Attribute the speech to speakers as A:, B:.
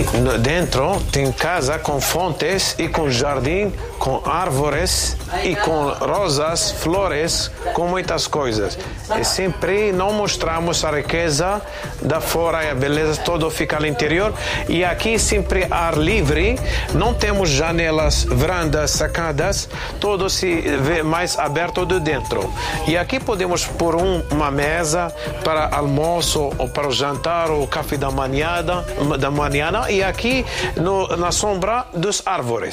A: aqui dentro tem casa com fontes e com jardim, com árvores e com rosas, flores, com muitas coisas. E sempre não mostramos a riqueza da fora e a beleza, todo fica no interior. E aqui sempre ar livre, não temos janelas, varandas, sacadas, todo se vê mais aberto de dentro. E aqui podemos pôr uma mesa para almoço ou para o jantar ou café da manhã e aqui na sombra das árvores.